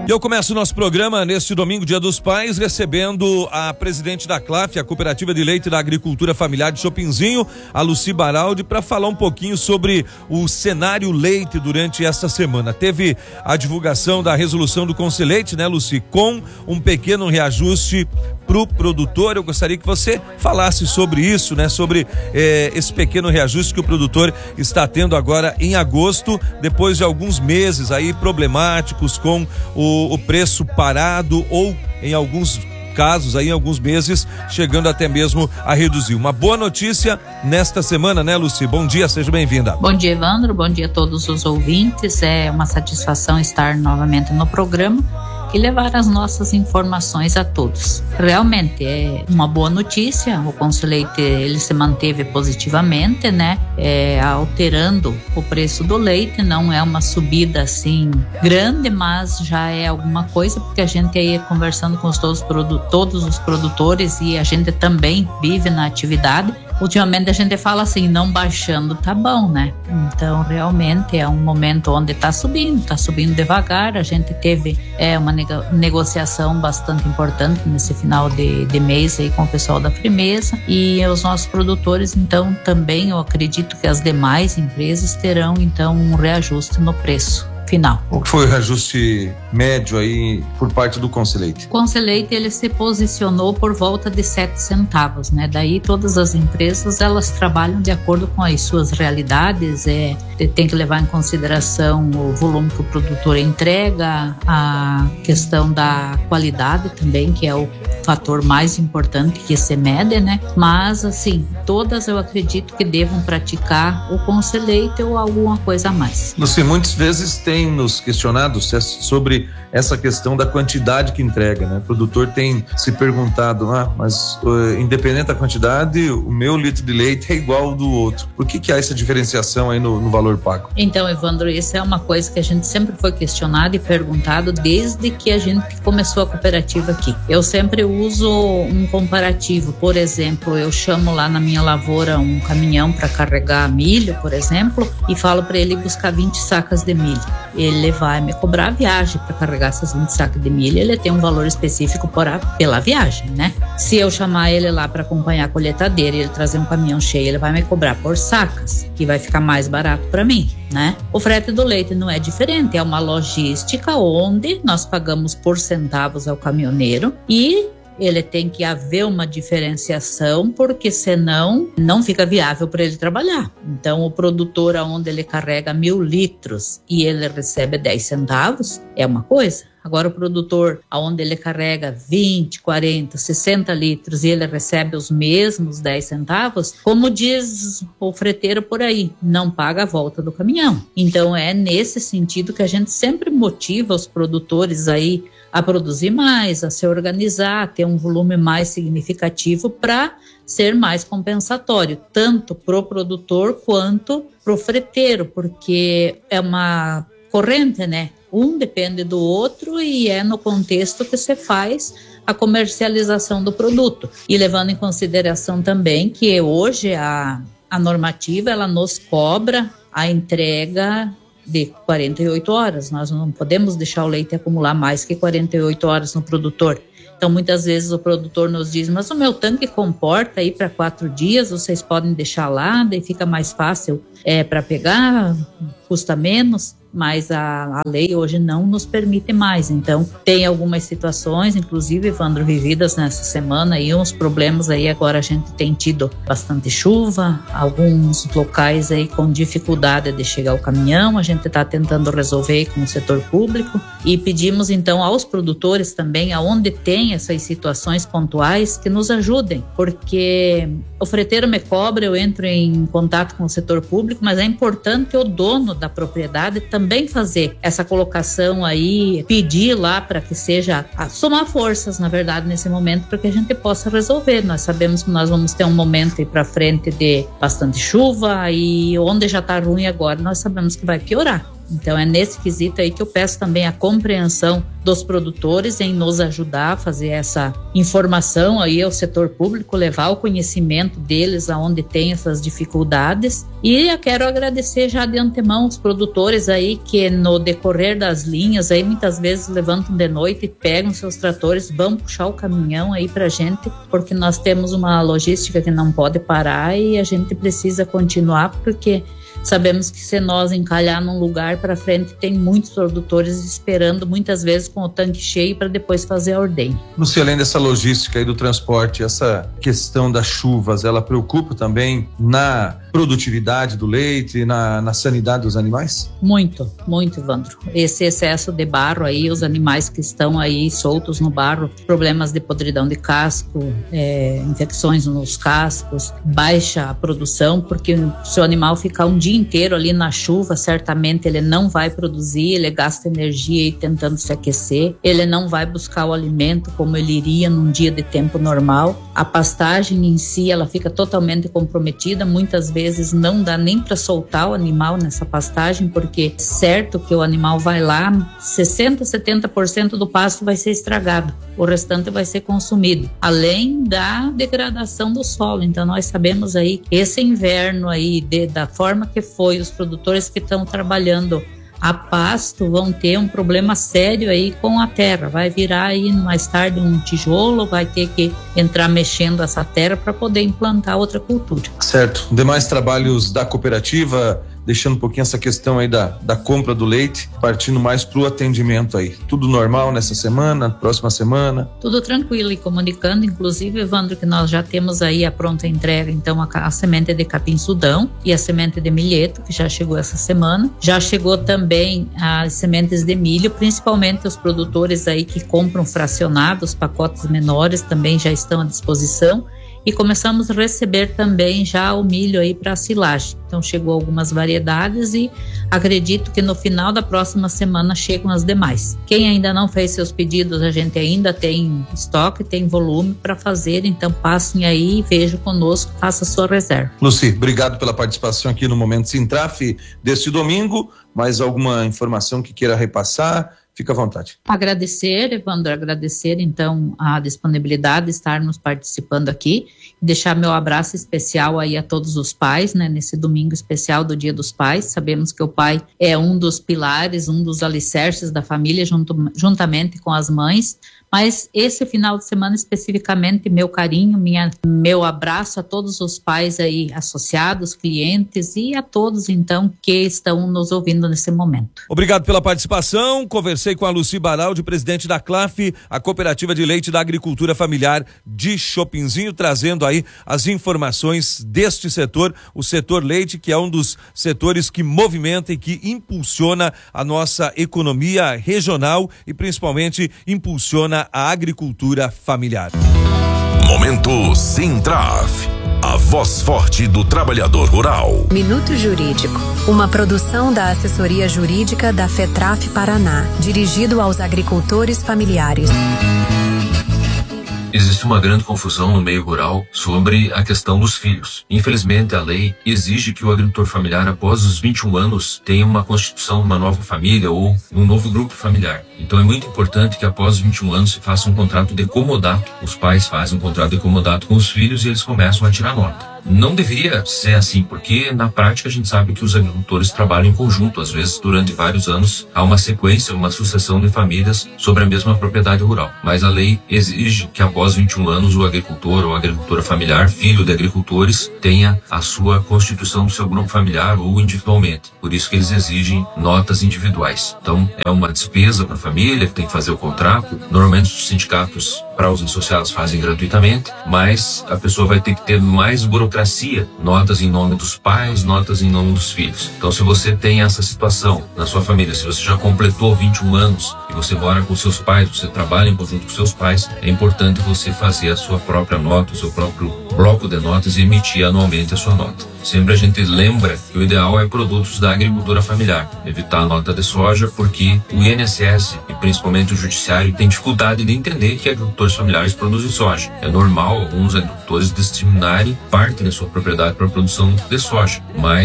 E eu começo o nosso programa neste domingo, Dia dos Pais, recebendo a presidente da CLAF, a Cooperativa de Leite da Agricultura Familiar de Chopinzinho, a Lucy Baraldi, para falar um pouquinho sobre o cenário leite durante esta semana. Teve a divulgação da resolução do Conselheite, né, Lucy, com um pequeno reajuste para o produtor. Eu gostaria que você falasse sobre isso, né, sobre esse pequeno reajuste que o produtor está tendo agora em agosto, depois de alguns meses aí problemáticos com o preço parado ou em alguns casos aí, em alguns meses, chegando até mesmo a reduzir. Uma boa notícia nesta semana, né, Lucy? Bom dia, seja bem-vinda. Bom dia, Evandro, bom dia a todos os ouvintes. É uma satisfação estar novamente no programa e levar as nossas informações a todos. Realmente é uma boa notícia. O Conselheite, ele se manteve positivamente, né? Alterando o preço do leite. Não é uma subida assim grande, mas já é alguma coisa, porque a gente aí conversando com todos os produtores, e a gente também vive na atividade. Ultimamente a gente fala assim, não baixando tá bom, né? Então realmente é um momento onde tá subindo devagar. A gente teve uma negociação bastante importante nesse final de mês aí com o pessoal da Frimeza, e os nossos produtores, então também eu acredito que as demais empresas terão então um reajuste no preço final. O que foi o reajuste médio aí por parte do Conselheite? O Conselheite, ele se posicionou por volta de 7 centavos, né? Daí todas as empresas, elas trabalham de acordo com as suas realidades, tem que levar em consideração o volume que o produtor entrega, a questão da qualidade também, que é o fator mais importante que se mede, né? Mas assim, todas eu acredito que devam praticar o Conselheite ou alguma coisa a mais. Lucy, muitas vezes tem nos questionado sobre essa questão da quantidade que entrega, né? O produtor tem se perguntado, mas independente da quantidade, o meu litro de leite é igual ao do outro. Por que há essa diferenciação aí no valor pago? Então, Evandro, isso é uma coisa que a gente sempre foi questionado e perguntado desde que a gente começou a cooperativa aqui. Eu sempre uso um comparativo. Por exemplo, eu chamo lá na minha lavoura um caminhão para carregar milho, por exemplo, e falo para ele buscar 20 sacas de milho. Ele vai me cobrar a viagem para carregar essas 20 sacas de milho. Ele tem um valor específico pela viagem, né? Se eu chamar ele lá para acompanhar a colheitadeira e ele trazer um caminhão cheio, ele vai me cobrar por sacas, que vai ficar mais barato para mim, né? O frete do leite não é diferente, é uma logística onde nós pagamos por centavos ao caminhoneiro, e ele tem que haver uma diferenciação, porque senão não fica viável para ele trabalhar. Então o produtor, onde ele carrega 1.000 litros e ele recebe 10 centavos, é uma coisa. Agora o produtor, onde ele carrega 20, 40, 60 litros e ele recebe os mesmos 10 centavos, como diz o freteiro por aí, não paga a volta do caminhão. Então é nesse sentido que a gente sempre motiva os produtores aí a produzir mais, a se organizar, a ter um volume mais significativo para ser mais compensatório, tanto para o produtor quanto para o freteiro, porque é uma corrente, né? Um depende do outro, e é no contexto que se faz a comercialização do produto. E levando em consideração também que hoje a normativa, ela nos cobra a entrega de 48 horas. Nós não podemos deixar o leite acumular mais que 48 horas no produtor. Então, muitas vezes o produtor nos diz, mas o meu tanque comporta aí para 4 dias, vocês podem deixar lá, daí fica mais fácil para pegar, custa menos. Mas a lei hoje não nos permite mais. Então, tem algumas situações, inclusive, Evandro, vividas nessa semana, e uns problemas aí. Agora a gente tem tido bastante chuva, alguns locais aí com dificuldade de chegar o caminhão. A gente está tentando resolver com o setor público, e pedimos então aos produtores também, aonde tem essas situações pontuais, que nos ajudem, porque o freteiro me cobra, eu entro em contato com o setor público, mas é importante o dono da propriedade também fazer essa colocação aí, pedir lá para que seja, somar forças, na verdade, nesse momento, para que a gente possa resolver. Nós sabemos que nós vamos ter um momento aí para frente de bastante chuva, e onde já está ruim agora, nós sabemos que vai piorar. Então é nesse quesito aí que eu peço também a compreensão dos produtores em nos ajudar a fazer essa informação aí ao setor público, levar o conhecimento deles aonde tem essas dificuldades. E eu quero agradecer já de antemão os produtores aí que no decorrer das linhas aí muitas vezes levantam de noite e pegam seus tratores, vão puxar o caminhão aí pra gente, porque nós temos uma logística que não pode parar e a gente precisa continuar, porque sabemos que se nós encalhar num lugar para frente, tem muitos produtores esperando, muitas vezes com o tanque cheio para depois fazer a ordenha. Lúcia, além dessa logística aí do transporte, essa questão das chuvas, ela preocupa também na produtividade do leite, na sanidade dos animais? Muito, Evandro. Esse excesso de barro aí, os animais que estão aí soltos no barro, problemas de podridão de casco, infecções nos cascos, baixa a produção, porque se o animal ficar um dia inteiro ali na chuva, certamente ele não vai produzir, ele gasta energia aí tentando se aquecer, ele não vai buscar o alimento como ele iria num dia de tempo normal. A pastagem em si, ela fica totalmente comprometida, muitas vezes não dá nem para soltar o animal nessa pastagem, porque é certo que o animal vai lá, 60%, 70% do pasto vai ser estragado, o restante vai ser consumido, além da degradação do solo. Então nós sabemos aí que esse inverno aí, da forma que foi, os produtores que estão trabalhando a pasto vão ter um problema sério aí com a terra, vai virar aí mais tarde um tijolo, vai ter que entrar mexendo essa terra para poder implantar outra cultura. Certo. Demais trabalhos da cooperativa, deixando um pouquinho essa questão aí da compra do leite, partindo mais pro atendimento aí. Tudo normal nessa semana, próxima semana? Tudo tranquilo e comunicando, inclusive, Evandro, que nós já temos aí a pronta entrega, então a semente de capim-sudão e a semente de milheto, que já chegou essa semana. Já chegou também as sementes de milho, principalmente os produtores aí que compram fracionados, pacotes menores, também já estão à disposição. E começamos a receber também já o milho aí para silagem. Então chegou algumas variedades e acredito que no final da próxima semana chegam as demais. Quem ainda não fez seus pedidos, a gente ainda tem estoque, tem volume para fazer, então passem aí e vejam conosco, faça sua reserva. Luci, obrigado pela participação aqui no Momento Sintraf deste domingo. Mais alguma informação que queira repassar? Fica à vontade. Agradecer, Evandro, então a disponibilidade de estarmos participando aqui, deixar meu abraço especial aí a todos os pais, né, nesse domingo especial do Dia dos Pais. Sabemos que o pai é um dos pilares, um dos alicerces da família, juntamente com as mães. Mas esse final de semana especificamente, meu carinho, meu abraço a todos os pais aí associados, clientes e a todos então que estão nos ouvindo nesse momento. Obrigado pela participação. Conversei com a Luci Baraldi, presidente da CLAF, a Cooperativa de Leite da Agricultura Familiar de Chopinzinho, trazendo aí as informações deste setor, o setor leite, que é um dos setores que movimenta e que impulsiona a nossa economia regional e principalmente impulsiona a agricultura familiar. Momento Sintraf, a voz forte do trabalhador rural. Minuto Jurídico, uma produção da Assessoria Jurídica da FETRAF Paraná, dirigido aos agricultores familiares. Existe uma grande confusão no meio rural sobre a questão dos filhos. Infelizmente, a lei exige que o agricultor familiar, após os 21 anos, tenha uma constituição de uma nova família ou um novo grupo familiar. Então é muito importante que após os 21 anos se faça um contrato de comodato. Os pais fazem um contrato de comodato com os filhos e eles começam a tirar nota. Não deveria ser assim, porque na prática a gente sabe que os agricultores trabalham em conjunto. Às vezes, durante vários anos, há uma sequência, uma sucessão de famílias sobre a mesma propriedade rural. Mas a lei exige que após 21 anos o agricultor ou a agricultora familiar, filho de agricultores, tenha a sua constituição do seu grupo familiar ou individualmente. Por isso que eles exigem notas individuais. Então, é uma despesa para a família que tem que fazer o contrato. Normalmente os sindicatos para os associados fazem gratuitamente, mas a pessoa vai ter que ter mais burocracia, notas em nome dos pais, notas em nome dos filhos. Então, se você tem essa situação na sua família, se você já completou 21 anos e você mora com seus pais, você trabalha em conjunto com seus pais, é importante você fazer a sua própria nota, o seu próprio bloco de notas e emitir anualmente a sua nota. Sempre a gente lembra que o ideal é produtos da agricultura familiar, evitar a nota de soja, porque o INSS e principalmente o judiciário tem dificuldade de entender que agricultores familiares produzem soja. É normal alguns agricultores destinarem parte da sua propriedade para a produção de soja, mas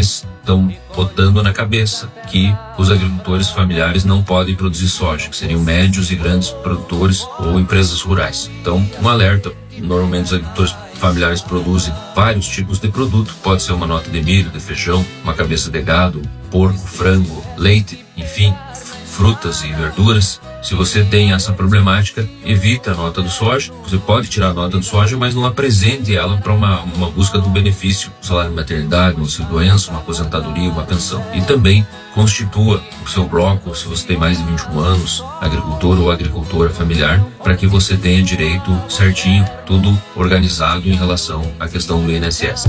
estão botando na cabeça que os agricultores familiares não podem produzir soja, que seriam médios e grandes produtores ou empresas rurais. Então, um alerta. Normalmente os agricultores familiares produzem vários tipos de produto, pode ser uma nota de milho, de feijão, uma cabeça de gado, porco, frango, leite, enfim, frutas e verduras. Se você tem essa problemática, evite a nota do soja. Você pode tirar a nota do soja, mas não apresente ela para uma busca do benefício, um salário de maternidade, uma doença, uma aposentadoria, uma pensão. E também constitua o seu bloco, se você tem mais de 21 anos, agricultor ou agricultora familiar, para que você tenha direito certinho, tudo organizado em relação à questão do INSS.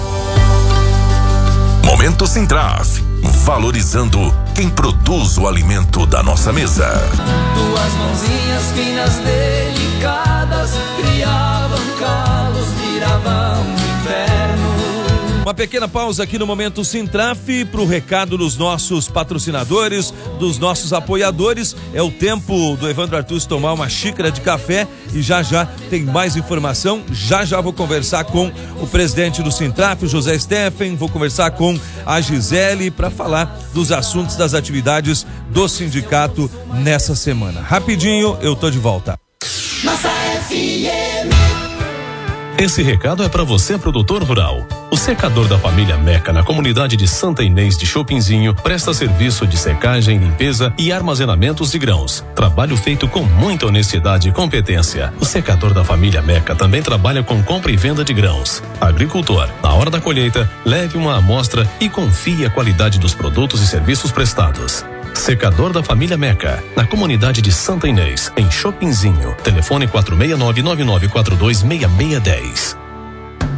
Momento Sintraf, valorizando quem produz o alimento da nossa mesa. Duas mãozinhas finas, delicadas, criavam calos, viravam inverno. Uma pequena pausa aqui no Momento Sintraf para o recado dos nossos patrocinadores, dos nossos apoiadores. É o tempo do Evandro Artus tomar uma xícara de café e já tem mais informação. Já vou conversar com o presidente do Sintraf, o José Steffen, vou conversar com a Gisele para falar dos assuntos das atividades do sindicato nessa semana. Rapidinho, eu tô de volta. Nossa FM. Esse recado é para você, produtor rural. O secador da família Meca, na comunidade de Santa Inês de Chopinzinho, presta serviço de secagem, limpeza e armazenamentos de grãos. Trabalho feito com muita honestidade e competência. O secador da família Meca também trabalha com compra e venda de grãos. Agricultor, na hora da colheita, leve uma amostra e confie a qualidade dos produtos e serviços prestados. Secador da família Meca, na comunidade de Santa Inês, em Chopinzinho. Telefone 469-9942-6610.